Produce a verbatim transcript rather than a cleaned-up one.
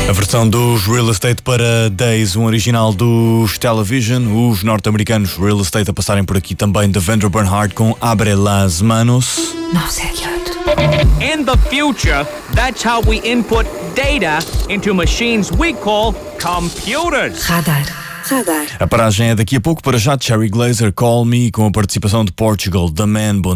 A versão dos Real Estate para Days, um original dos Television, os norte-americanos Real Estate a passarem por aqui também, da Devendra Banhart com Abre las manos. No sé qué. In the future, that's how we input data into machines we call computers. Radar. Radar. A paragem é daqui a pouco. Para já, Cherry Glazer, Call Me, com a participação de Portugal, The Man. Bom